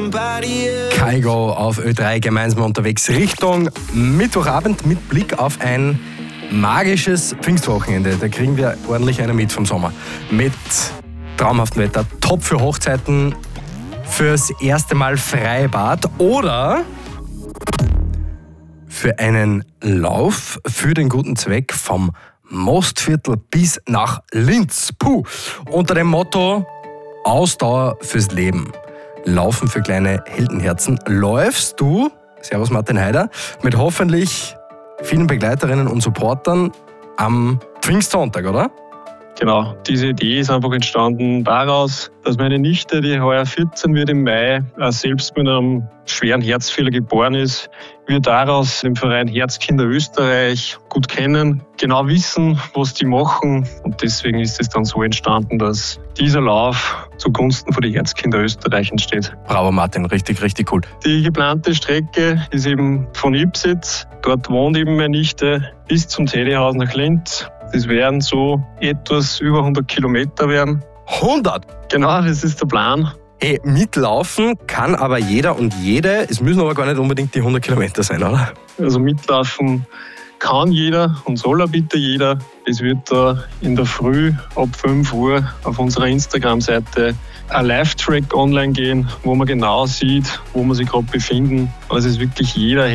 Kygo auf Ö3 gemeinsam unterwegs Richtung Mittwochabend mit Blick auf ein magisches Pfingstwochenende. Da kriegen wir ordentlich eine mit vom Sommer. Mit traumhaftem Wetter, top für Hochzeiten, fürs erste Mal Freibad oder für einen Lauf für den guten Zweck vom Mostviertel bis nach Linz. Puh. Unter dem Motto Ausdauer fürs Leben. Laufen für kleine Heldenherzen. Läufst du, servus Martin Heider, mit hoffentlich vielen Begleiterinnen und Supportern am Pfingstsonntag, oder? Genau, diese Idee ist einfach entstanden daraus, dass meine Nichte, die heuer 14 wird im Mai, selbst mit einem schweren Herzfehler geboren ist, wir daraus den Verein Herzkinder Österreich gut kennen, genau wissen, was die machen, und deswegen ist es dann so entstanden, dass dieser Lauf zugunsten von den Herzkinder Österreich entsteht. Bravo Martin, richtig, richtig cool. Die geplante Strecke ist eben von Ipsitz, dort wohnt eben meine Nichte, bis zum Teddyhaus nach Linz. Das werden so etwas über 100 Kilometer werden. 100? Genau, das ist der Plan. Hey, mitlaufen kann aber jeder und jede. Es müssen aber gar nicht unbedingt die 100 Kilometer sein, oder? Also mitlaufen kann jeder und soll auch bitte jeder. Es wird da in der Früh ab 5 Uhr auf unserer Instagram-Seite ein Live-Track online gehen, wo man genau sieht, wo wir sich gerade befinden. Also es ist wirklich jeder